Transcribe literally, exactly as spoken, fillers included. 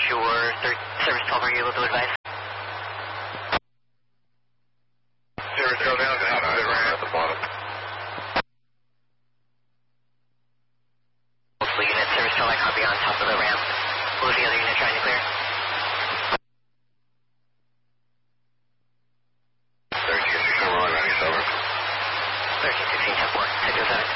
Sure, third, service twelve, are you able to advise? Service twelve down to top of the ramp at the bottom. Multiple units, service twelve, I copy on top of the ramp. What was the other unit trying to clear?